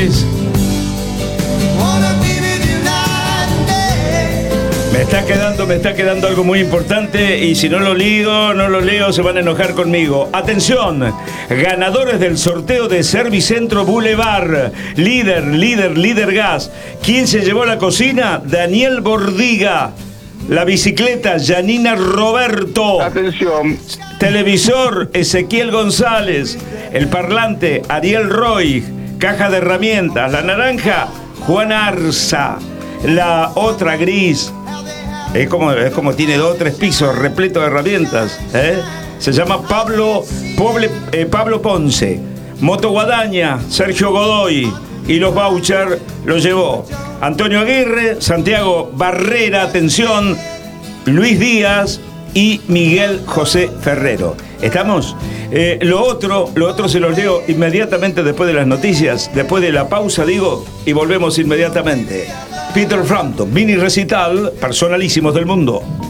González. Me está quedando algo muy importante y si no lo leo, se van a enojar conmigo. Atención, ganadores del sorteo de Servicentro Boulevard, líder gas. ¿Quién se llevó la cocina? Daniel Bordiga. La bicicleta, Janina Roberto. Atención. Televisor, Ezequiel González. El parlante, Ariel Roy. Caja de herramientas, la naranja, Juan Arza. La otra gris, es como tiene 2 o 3 pisos repleto de herramientas, Se llama Pablo Ponce. Moto Guadaña, Sergio Godoy. Y los vouchers los llevó Antonio Aguirre, Santiago Barrera, atención, Luis Díaz y Miguel José Ferrero. ¿Estamos? Lo otro se los leo inmediatamente después de las noticias, después de la pausa, digo, y volvemos inmediatamente. Peter Frampton, mini recital, Personalísimos del Mundo.